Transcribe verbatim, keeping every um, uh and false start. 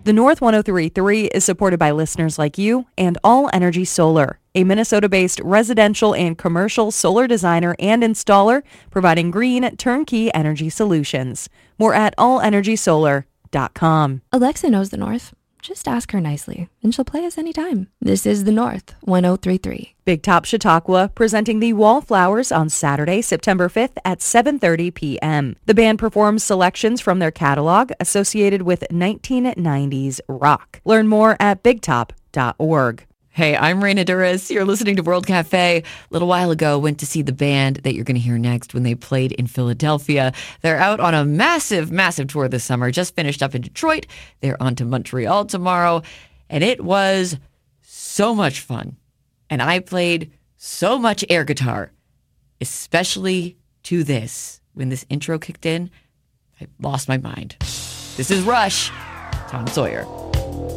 The North one oh three point three is supported by listeners like you and All Energy Solar, a Minnesota-based residential and commercial solar designer and installer providing green turnkey energy solutions. More at all energy solar dot com. Alexa knows the North. Just ask her nicely, and she'll play us anytime. This is the North one oh three point three. Big Top Chautauqua presenting the Wallflowers on Saturday, September fifth at seven thirty p.m. The band performs selections from their catalog associated with nineteen nineties rock. Learn more at big top dot org. Hey, I'm Raina Duras. You're listening to World Cafe. A little while ago, went to see the band that you're going to hear next when they played in Philadelphia. They're out on a massive, massive tour this summer. Just finished up in Detroit. They're on to Montreal tomorrow. And it was so much fun. And I played so much air guitar, especially to this. When this intro kicked in, I lost my mind. This is Rush, Tom Sawyer.